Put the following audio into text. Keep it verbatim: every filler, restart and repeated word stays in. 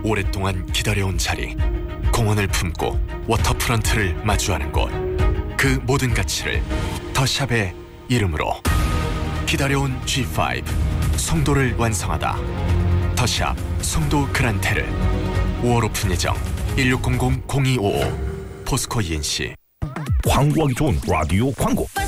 오랫동안 기다려온 자리, 공원을 품고 워터프런트를 마주하는 곳, 그 모든 가치를 더샵의 이름으로. 기다려온 지 파이브 송도를 완성하다. 더샵 송도 그란테르. 오월 오픈 예정. 일육공공 공이오오 포스코 이엔씨. 광고하기 좋은 라디오 광고.